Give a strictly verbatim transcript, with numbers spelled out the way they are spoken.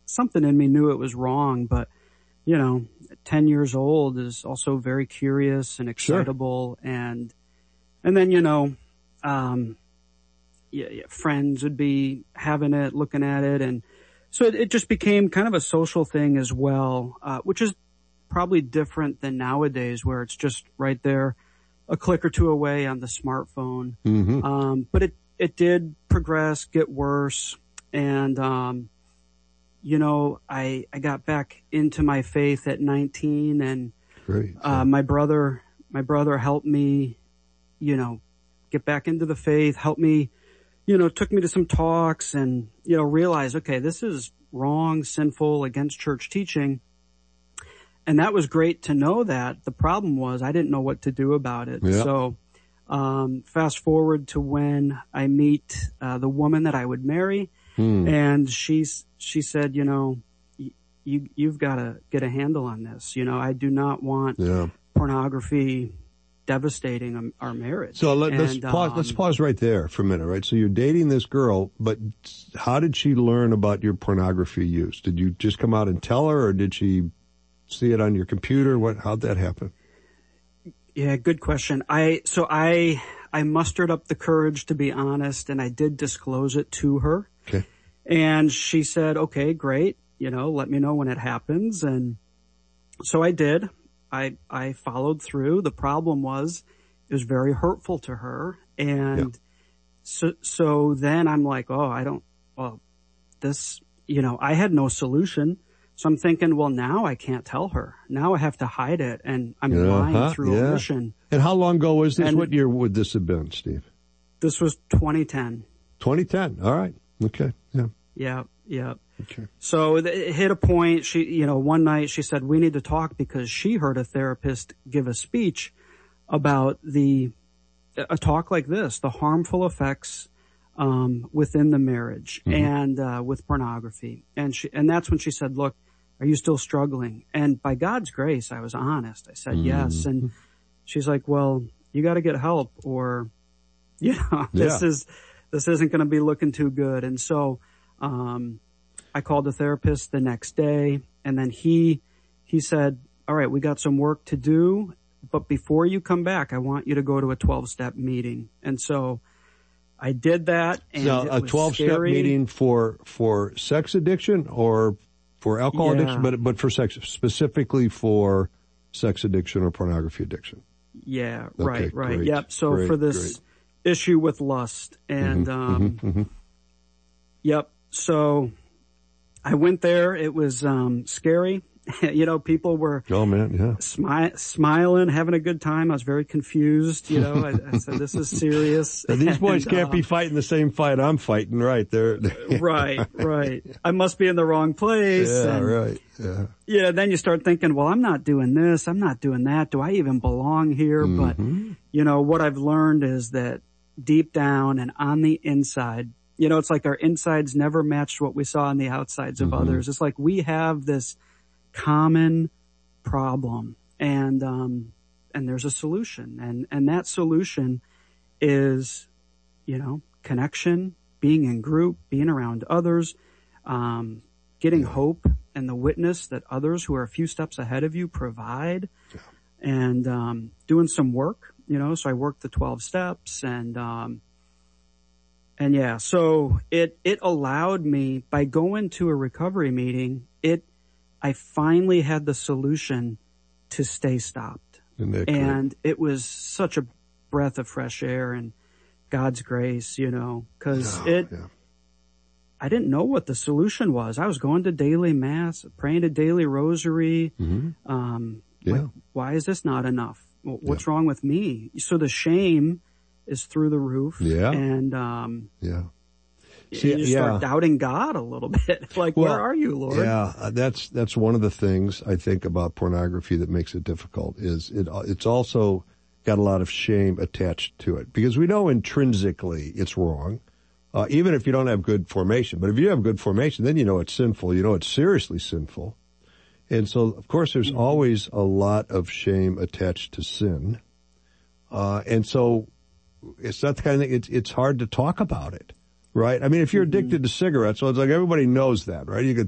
something in me knew it was wrong, but, you know, ten years old is also very curious and excitable. Sure. And, and then, you know, um, yeah, yeah, friends would be having it, looking at it. And so it, it just became kind of a social thing as well, uh, which is probably different than nowadays where it's just right there, a click or two away on the smartphone. Mm-hmm. Um, but it, it did progress, get worse. And, um, you know, I, I got back into my faith at nineteen and, Great. uh, my brother, my brother helped me, you know, get back into the faith, helped me, you know, took me to some talks and, you know, realized, okay, this is wrong, sinful, against church teaching. And that was great to know that. The problem was I didn't know what to do about it. Yep. So, um, fast forward to when I meet, uh, the woman that I would marry. Hmm. And she's, she said, you know, y- you, you've got to get a handle on this. You know, I do not want yeah. pornography devastating our marriage. So let, and, let's pause, um, let's pause right there for a minute, right? So you're dating this girl, but how did she learn about your pornography use? Did you just come out and tell her, or did she see it on your computer? What, how'd that happen? Yeah, good question. I, so I, I mustered up the courage to be honest, and I did disclose it to her. Okay. And she said, okay, great. You know, let me know when it happens. And so I did. I, I followed through. The problem was it was very hurtful to her. And yeah. so, so then I'm like, oh, I don't, well, this, you know, I had no solution. So I'm thinking, well, now I can't tell her. Now I have to hide it, and I'm uh-huh, lying through yeah. omission. And how long ago was this? And what year would this have been, Steve? This was twenty ten. twenty ten. All right. Okay. Yeah. Yeah. Yeah. Okay. So it hit a point. She, you know, one night she said, we need to talk because she heard a therapist give a speech about the, a talk like this, the harmful effects um within the marriage mm-hmm. and uh with pornography. And she, and that's when she said, look, are you still struggling? And by God's grace, I was honest. I said mm-hmm. yes. And she's like, well, you got to get help, or, you know, this yeah. is, this isn't going to be looking too good. And so, um, I called the therapist the next day, and then he, he said, all right, we got some work to do, but before you come back, I want you to go to a twelve step meeting. And so I did that. And now, a twelve step meeting for, for sex addiction or for alcohol yeah. addiction, but, but for sex, specifically for sex addiction or pornography addiction. Yeah, okay, right, right. Great, yep. So great, for this great. issue with lust and, mm-hmm, um, mm-hmm, mm-hmm. yep. So I went there. It was, um, scary. You know, people were oh man, yeah, smi- smiling, having a good time. I was very confused. You know, I, I said, "This is serious." These boys and, can't um, be fighting the same fight I'm fighting, right? They're, they're right, right. I must be in the wrong place. Yeah, and, right. Yeah. Yeah. Then you start thinking, "Well, I'm not doing this. I'm not doing that. Do I even belong here?" Mm-hmm. But you know, what I've learned is that deep down and on the inside, you know, it's like our insides never matched what we saw on the outsides of mm-hmm. others. It's like we have this common problem, and um and there's a solution, and and that solution is, you know, connection, being in group, being around others, um getting yeah. hope and the witness that others who are a few steps ahead of you provide, yeah. and um doing some work, you know. So I worked the twelve steps, and um and yeah, so it it allowed me, by going to a recovery meeting, it I finally had the solution to stay stopped. And it was such a breath of fresh air and God's grace, you know, cause yeah, it, yeah. I didn't know what the solution was. I was going to daily mass, praying a daily rosary. Mm-hmm. Um, yeah. like, why is this not enough? What's yeah. wrong with me? So the shame is through the roof. Yeah. And, um, yeah. See, you just yeah. start doubting God a little bit. Like, well, where are you, Lord? Yeah, that's that's one of the things I think about pornography that makes it difficult. Is it? It's also got a lot of shame attached to it, because we know intrinsically it's wrong, uh, even if you don't have good formation. But if you have good formation, then you know it's sinful. You know it's seriously sinful, and so of course there's mm-hmm. always a lot of shame attached to sin, uh, and so it's not the kind of thing. It's it's hard to talk about it. Right? I mean, if you're addicted to cigarettes, so it's like everybody knows that, right? You could